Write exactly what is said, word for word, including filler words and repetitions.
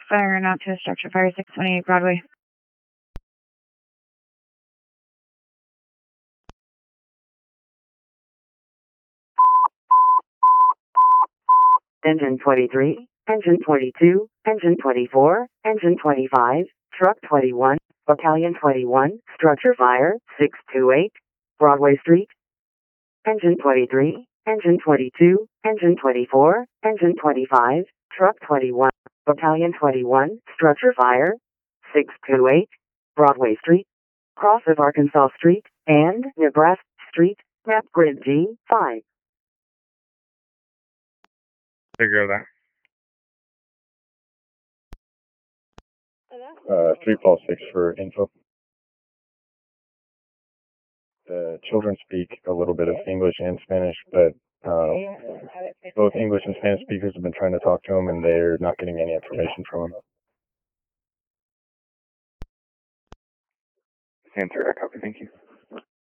Firing out to a structure fire, six twenty-eight Broadway. Engine twenty-three, Engine twenty-two, Engine twenty-four, Engine twenty-five, Truck twenty-one, Battalion twenty-one, Structure Fire, six two eight, Broadway Street. Engine twenty-three, Engine twenty-two, Engine twenty-four, Engine twenty-five, Truck twenty-one, Battalion twenty-one, Structure Fire, six two eight, Broadway Street, cross of Arkansas Street, and Nebraska Street, map grid G five. Figure that. Uh, three Paul six for info. The children speak a little bit of English and Spanish, but uh, both English and Spanish speakers have been trying to talk to them, and they're not getting any information from them. Answer, I copy, thank you.